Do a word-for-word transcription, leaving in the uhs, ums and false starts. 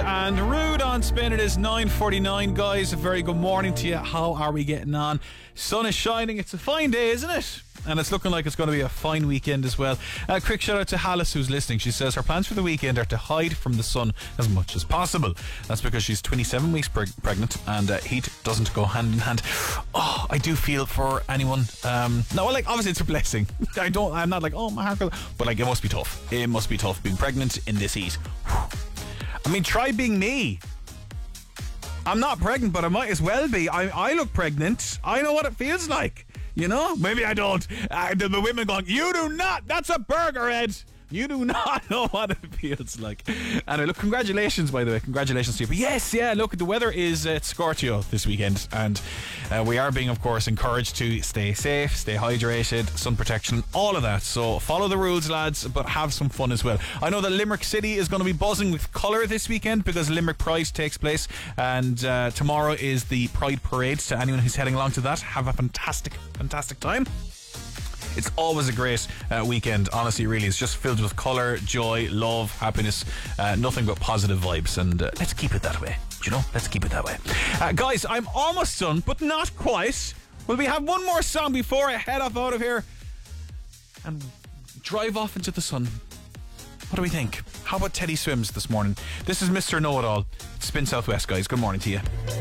and Rude on Spin. It is nine forty-nine, guys. A very good morning to you. How are we getting on? Sun is shining. It's a fine day, isn't it? And it's looking like it's going to be a fine weekend as well. A uh, quick shout out to Alice, who's listening. She says her plans for the weekend are to hide from the sun as much as possible. That's because she's twenty-seven weeks preg- pregnant and uh, heat doesn't go hand in hand. Oh, I do feel for anyone. Um, no, like obviously it's a blessing. I don't. I'm not like, oh my heart, but like it must be tough. It must be tough being pregnant in this heat. I mean, try being me. I'm not pregnant, but I might as well be. I, I look pregnant. I know what it feels like. You know? Maybe I don't. Uh, the, the women going, you do not. That's a burger, Ed. You do not know what it feels like. And uh, look, congratulations, by the way. Congratulations to you. But yes, yeah, look, the weather is uh, scorchio this weekend. And uh, we are being, of course, encouraged to stay safe, stay hydrated, sun protection, all of that. So follow the rules, lads, but have some fun as well. I know that Limerick City is going to be buzzing with colour this weekend because Limerick Pride takes place. And uh, tomorrow is the Pride Parade. So anyone who's heading along to that, have a fantastic, fantastic time. It's always a great uh, weekend, honestly, really. It's just filled with colour, joy, love, happiness, uh, nothing but positive vibes. And uh, let's keep it that way. Do you know? Let's keep it that way. Uh, guys, I'm almost done, but not quite. Will we have one more song before I head off out of here and drive off into the sun? What do we think? How about Teddy Swims this morning? This is Mister Know-It-All. Spin Southwest, guys. Good morning to you.